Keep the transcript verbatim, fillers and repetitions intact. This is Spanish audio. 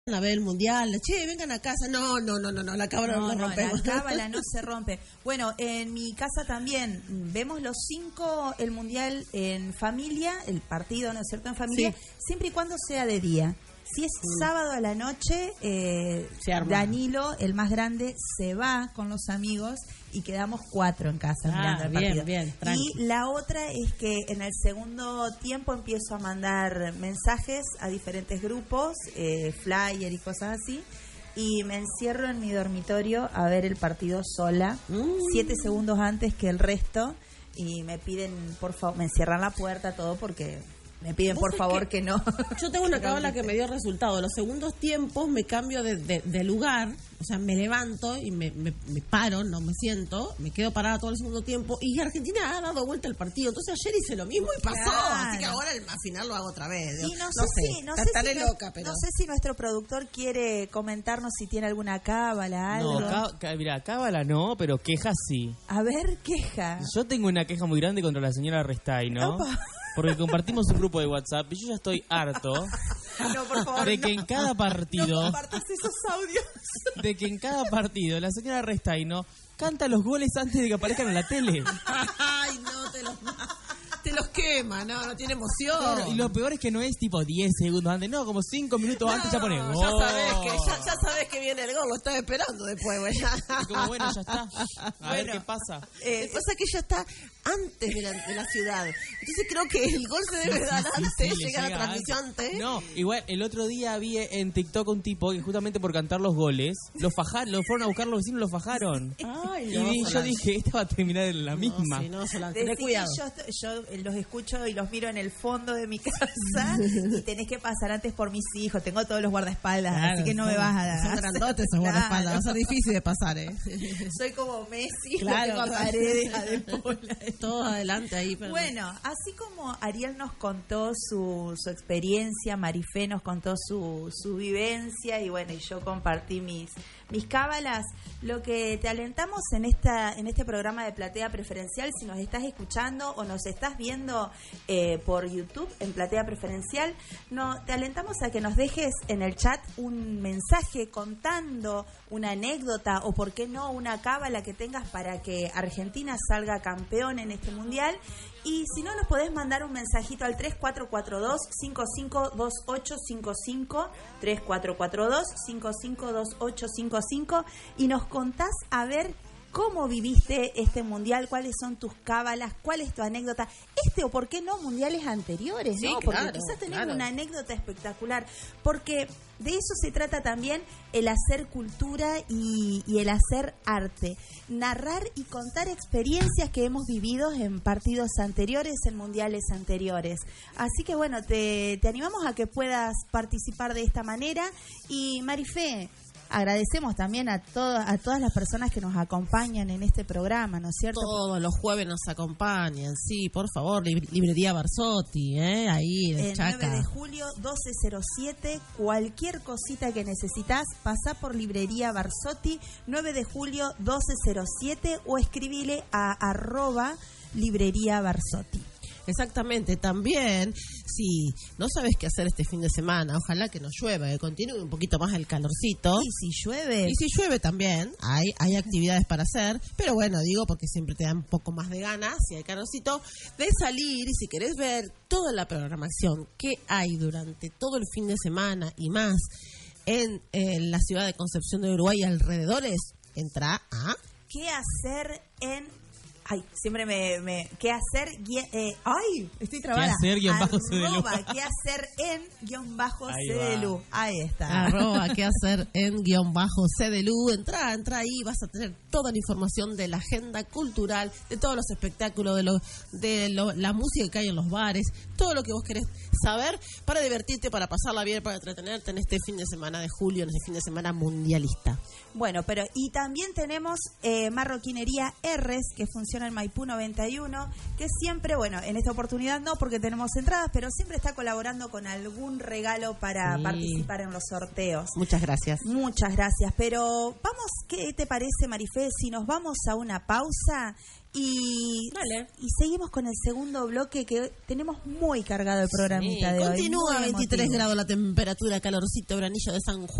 a ver el mundial, che, vengan a casa. No, no, no, no, no la cábala no, no la rompemos. La cábala no se rompe. Bueno, en mi casa también vemos los cinco, el mundial en familia, el partido, ¿no es cierto?, en familia, sí. Siempre y cuando sea de día. Si es mm. sábado a la noche, eh, Danilo, el más grande, se va con los amigos y quedamos cuatro en casa ah, mirando el bien, partido. Bien, y la otra es que en el segundo tiempo empiezo a mandar mensajes a diferentes grupos, eh, flyer y cosas así, y me encierro en mi dormitorio a ver el partido sola, mm. siete segundos antes que el resto, y me piden, por favor, me encierran la puerta, todo porque... Me piden, por favor, que, que no. Yo tengo una cábala que me dio resultado. Los segundos tiempos me cambio de, de, de lugar, o sea, me levanto y me, me, me paro, no me siento, me quedo parada todo el segundo tiempo. Y Argentina ha dado vuelta el partido. Entonces ayer hice lo mismo y pasó. Claro. Así que ahora al final lo hago otra vez. Y no, no sé, sé, si, no, sé si loca, pero... no sé si nuestro productor quiere comentarnos si tiene alguna cábala, algo. No, cá, mira, cábala no, pero quejas sí. A ver, queja. Yo tengo una queja muy grande contra la señora Restay, ¿no? Opa. Porque compartimos un grupo de WhatsApp y yo ya estoy harto no, por favor, de que no. en cada partido no compartas esos audios de que en cada partido la señora Restaino canta los goles antes de que aparezcan en la tele. Ay, no, te los te los quema, no, no tiene emoción. Claro, y lo peor es que no es tipo diez segundos antes, no, como cinco minutos no, antes ya pone gol. Ya sabes que, ya, ya sabes que viene el gol, lo estás esperando después, güey. Y como bueno, ya está. A bueno, ver qué pasa. Eh, pasa que ella está antes de la, de la ciudad. Entonces creo que el gol se debe dar sí, antes, sí, sí, llega llega la transmisión antes. No, igual el otro día vi en TikTok un tipo que justamente por cantar los goles, los fajaron, lo fueron a buscar los vecinos, los fajaron. Ay, y no, yo Solange. dije, esta va a terminar en la misma. No, sí, no, Solange, ten cuidado. Yo, yo los escucho y los miro en el fondo de mi casa y tenés que pasar antes por mis hijos. Tengo todos los guardaespaldas, claro, así que no me vas a dar. Son grandotes esos guardaespaldas, claro. Va a ser difícil de pasar, ¿eh? Soy como Messi, claro, con paredes a de pola. Todos adelante ahí. Pero... Bueno, así como Ariel nos contó su, su experiencia, Marifé nos contó su, su vivencia y bueno, y yo compartí mis mis cábalas, lo que te alentamos en esta en este programa de Platea Preferencial, si nos estás escuchando o nos estás viendo eh, por YouTube en Platea Preferencial, no, te alentamos a que nos dejes en el chat un mensaje contando una anécdota o por qué no una cábala que tengas para que Argentina salga campeón en este mundial. Y si no, nos podés mandar un mensajito al tres cuatro cuatro dos, cinco cinco dos ocho cinco cinco, tres cuatro cuatro dos, cinco cinco dos ocho cinco cinco, y nos contás a ver cómo viviste este mundial, cuáles son tus cábalas, cuál es tu anécdota, este o por qué no mundiales anteriores, sí, ¿no? Porque claro, quizás tenés claro. una anécdota espectacular, porque de eso se trata también el hacer cultura y, y el hacer arte, narrar y contar experiencias que hemos vivido en partidos anteriores, en mundiales anteriores. Así que bueno, te, te animamos a que puedas participar de esta manera. Y Marifé, agradecemos también a, todo, a todas las personas que nos acompañan en este programa, ¿no es cierto? Todos los jueves nos acompañan, sí, por favor, lib- Librería Barsotti, ¿eh? Ahí, de el Chaca. nueve de julio, doce cero siete, cualquier cosita que necesitas, pasá por Librería Barsotti, nueve de julio, doce cero siete, o escribile a arroba Librería Barsotti. Exactamente, también, si no sabes qué hacer este fin de semana, ojalá que no llueva, que continúe un poquito más el calorcito. Y si llueve. Y si llueve también, hay, hay actividades para hacer, pero bueno, digo, porque siempre te dan un poco más de ganas, si hay calorcito, de salir, y si querés ver toda la programación que hay durante todo el fin de semana y más en, en la ciudad de Concepción de Uruguay y alrededores, entra a... ¿Qué hacer en... Ay, siempre me... me ¿Qué hacer? Guía, eh, ay, estoy trabada. ¿Qué hacer? Guión bajo C D L U. ¿Qué hacer en guión bajo C D L U? Ahí está. Arroba, ¿qué hacer en guión bajo C D L U? Entra, entra ahí, vas a tener toda la información de la agenda cultural, de todos los espectáculos, de, lo, de lo, la música que hay en los bares, todo lo que vos querés saber para divertirte, para pasarla bien, para entretenerte en este fin de semana de julio, en este fin de semana mundialista. Bueno, pero y también tenemos eh, Marroquinería R's, que funciona Concepción al Maipú noventa y uno, que siempre, bueno, en esta oportunidad no porque tenemos entradas, pero siempre está colaborando con algún regalo para Sí. participar en los sorteos. Muchas gracias. Muchas gracias, pero vamos, ¿qué te parece, Marifé, si nos vamos a una pausa y, Dale. y seguimos con el segundo bloque que tenemos muy cargado el programita Sí, de hoy? continúa muy veintitrés emotivo. grados la temperatura, calorcito, granillo de San Juan.